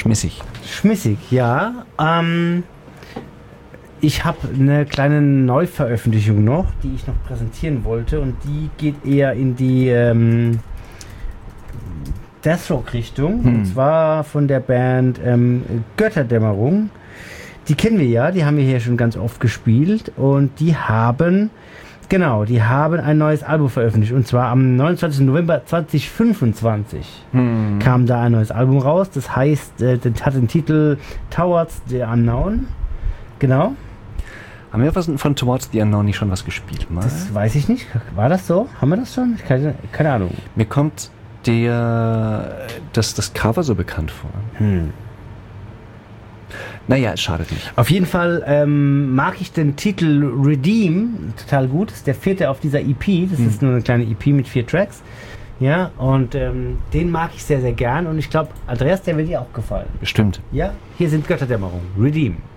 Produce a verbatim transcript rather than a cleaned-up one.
Schmissig. Schmissig, ja. Ähm, ich habe eine kleine Neuveröffentlichung noch, die ich noch präsentieren wollte und die geht eher in die ähm, Deathstroke-Richtung. Hm. Und zwar von der Band ähm, Götterdämmerung. Die kennen wir ja, die haben wir hier schon ganz oft gespielt und die haben, genau, die haben ein neues Album veröffentlicht und zwar am neunundzwanzigsten November zweitausendfünfundzwanzig hm. kam da ein neues Album raus, das heißt, äh, das hat den Titel Towards the Unknown, genau. Haben wir was von Towards the Unknown nicht schon was gespielt? Mal? Das weiß ich nicht, war das so? Haben wir das schon? Keine, keine Ahnung. Mir kommt der, das, das Cover so bekannt vor. Hm. Naja, es schadet nicht. Auf jeden Fall ähm, mag ich den Titel Redeem total gut. Das ist der vierte auf dieser E P. Das hm. ist nur eine kleine E P mit vier Tracks. Ja, und ähm, den mag ich sehr, sehr gern. Und ich glaube, Andreas, der wird dir auch gefallen. Bestimmt. Ja, hier sind Götterdämmerung. Redeem.